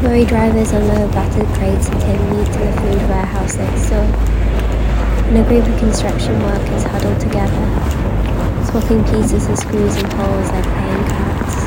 Lorry drivers unload battered crates and take meat to the food warehouse next door, and a group of construction workers huddle together, swapping pieces of screws and holes like playing cards.